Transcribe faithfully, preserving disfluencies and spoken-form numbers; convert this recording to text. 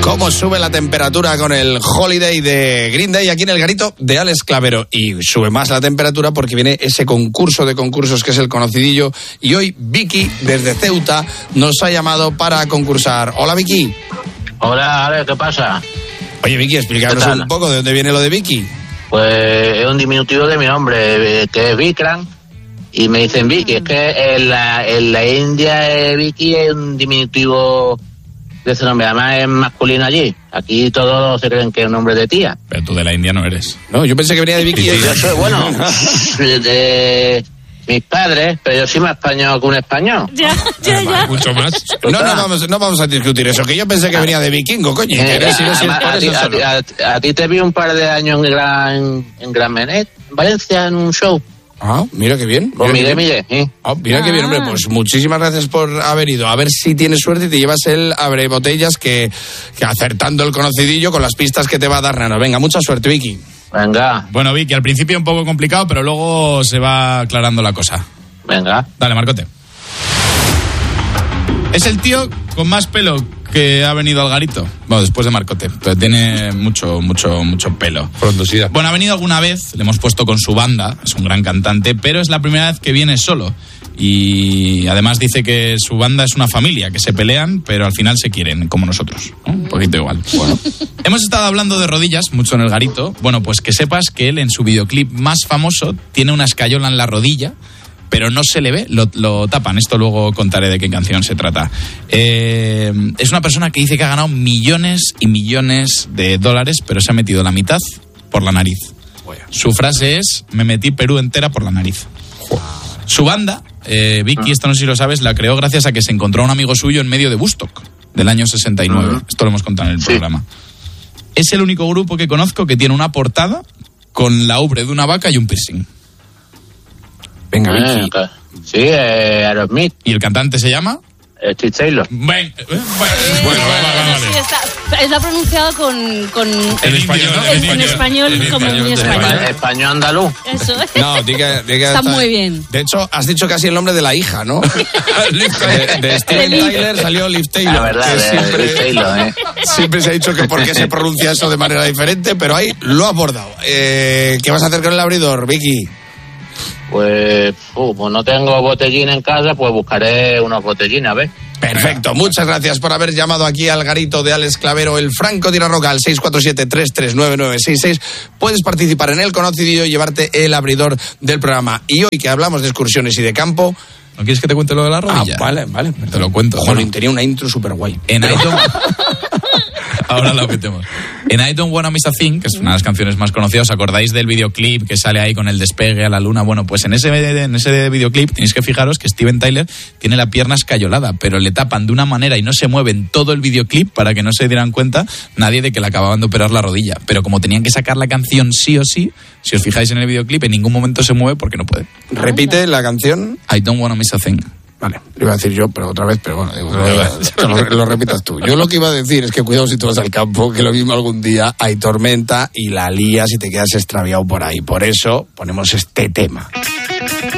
cómo sube la temperatura con el Holiday de Green Day aquí en el garito de Alex Clavero. Y sube más la temperatura porque viene ese concurso de concursos que es el conocidillo. Y hoy Vicky, desde Ceuta, nos ha llamado para concursar. Hola, Vicky. Hola, Alex, ¿qué pasa? Oye, Vicky, explícanos un poco de dónde viene lo de Vicky. Pues es un diminutivo de mi nombre, que es Vikram. Y me dicen Vicky, es que en la, en la India eh, Vicky es un diminutivo de ese nombre, además es masculino allí. Aquí todos se creen que es un nombre de tía. Pero tú de la India no eres. No, yo pensé que venía de Vicky. Sí, sí, yo soy, bueno, de mis padres, pero yo soy más español que un español. Ya, ya, ya. Mucho más. No, no vamos, no vamos a discutir eso, que yo pensé que venía de vikingo, coño. Eh, Eres, eres, a, a, a, ti, a, a, a ti te vi un par de años en Gran, en Gran Menet, en Valencia, en un show. Ah, mira qué bien. Con Miguel Miguel, ¿eh? Oh, mira ah. qué bien, hombre. Pues muchísimas gracias por haber ido. A ver si tienes suerte y te llevas el abre botellas que, que acertando el conocidillo con las pistas que te va a dar Nano. Venga, mucha suerte, Vicky. Venga. Bueno, Vicky, al principio un poco complicado, pero luego se va aclarando la cosa. Venga. Dale, Marcote. Es el tío con más pelo que ha venido al garito. Bueno, después de Marcote, pero tiene mucho, mucho, mucho pelo. Frondosidad. Bueno, ha venido alguna vez, le hemos puesto con su banda, es un gran cantante, pero es la primera vez que viene solo. Y además dice que su banda es una familia, que se pelean, pero al final se quieren, como nosotros, ¿no? Un poquito igual. Bueno. Hemos estado hablando de rodillas mucho en el garito. Bueno, pues que sepas que él en su videoclip más famoso tiene una escayola en la rodilla, pero no se le ve, lo, lo tapan. Esto luego contaré de qué canción se trata. Eh, es una persona que dice que ha ganado millones y millones de dólares, pero se ha metido la mitad por la nariz. Su frase es, me metí Perú entera por la nariz. Su banda, eh, Vicky, esto no sé si lo sabes, la creó gracias a que se encontró a un amigo suyo en medio de Woodstock, del año sesenta y nueve. Esto lo hemos contado en el programa. Es el único grupo que conozco que tiene una portada con la ubre de una vaca y un piercing. Venga, Vicky. Eh, sí, eh, Aerosmith. ¿Y el cantante se llama? Steve Taylor. Ven, eh, bueno, Eh, bueno, vale, vale. sí, está, está pronunciado con, con En español, ¿no? en, en español, En como español, muy de español. Español, español andaluz. Eso. No, diga, diga, Está muy bien. De hecho, has dicho casi el nombre de la hija, ¿no? de, de Steven De Liv. Tyler salió Liv Taylor. La verdad, que de siempre, Liv Taylor, ¿eh? siempre se ha dicho que por qué se pronuncia eso de manera diferente, pero ahí lo ha abordado. Eh, ¿Qué vas a hacer con el abridor, Vicky? Pues, uh, pues no tengo botellín en casa, pues buscaré unos botellines, a ver. Perfecto, muchas gracias por haber llamado aquí al garito de Alex Clavero, el Franco Tirarroca, al seis cuatro siete, tres tres nueve, nueve seis seis. Puedes participar en el conocidillo y llevarte el abridor del programa. Y hoy que hablamos de excursiones y de campo... ¿No quieres que te cuente lo de la rodilla? Ah, vale, vale. Te lo cuento. Jolín, Bueno, tenía una intro súper guay. en I Don't... Ahora la metemos. En I Don't Wanna Miss a Thing, que es una de las canciones más conocidas, ¿os acordáis del videoclip que sale ahí con el despegue a la luna? Bueno, pues en ese, en ese videoclip tenéis que fijaros que Steven Tyler tiene la pierna escayolada, pero le tapan de una manera y no se mueve en todo el videoclip para que no se dieran cuenta nadie de que le acababan de operar la rodilla. Pero como tenían que sacar la canción sí o sí, si os fijáis en el videoclip, en ningún momento se mueve porque no puede. Repite la canción. I Don't Wanna Miss a Thing. Vale, lo iba a decir yo, pero otra vez, pero bueno, digo, lo, lo, lo repitas tú. Yo lo que iba a decir es que cuidado si tú vas al campo, que lo mismo algún día hay tormenta y la lías y te quedas extraviado por ahí. Por eso ponemos este tema.